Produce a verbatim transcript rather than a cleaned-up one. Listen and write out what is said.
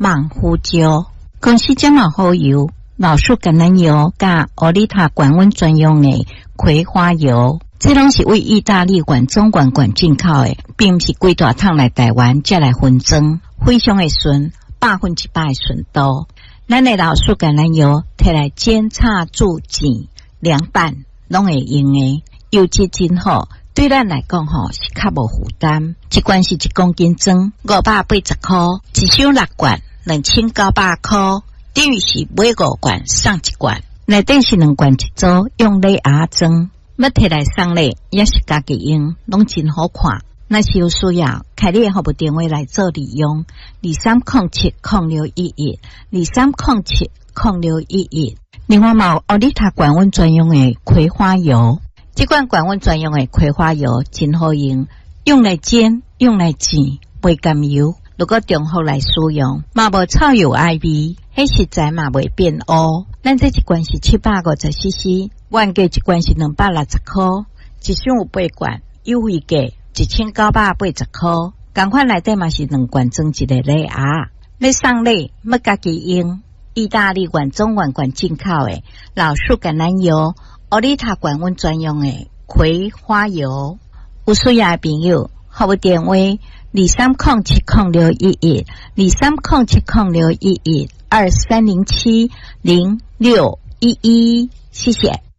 芒胡椒。公司这么好油，老树橄榄油加奥利塔管温专用的葵花油，这拢是为意大利管中管管进口的，并不是规大桶来台湾才来分装，非常的顺，百分之百的顺度。咱的老树橄榄油摕来煎炒煮煎凉拌，拢会用的，油质真好。对咱来讲吼是较无负担，一罐是一公斤装，五百八十块，一箱六罐，两千九百块，等于是买五罐送一罐。内底是两罐一组，用礼盒装，要摕来送礼也是家己用，拢真好看。若是有需要，开你的服务电话来做利用，二三零七零六一一，二三零七零六一一。另外嘛有奥利塔管温专用的葵花油。这款管温专用的葵花油真好用，用来煎，用来煎，袂甘油。如果中好来使用，嘛无臭油爱味，迄实在嘛袂变乌。咱这一罐是七百五十 C C， 原价一罐是两百六十块，一箱有八罐，优惠价一千九百八十块。同款内底嘛是两罐装一个礼盒，要送礼要家己用。意大利原中原罐进口的老树橄榄油。奥利塔管温专用的葵花油，有需要的朋友，服务电话二三零七零六一一，二三零七零六一一，二三零七零六一一，谢谢。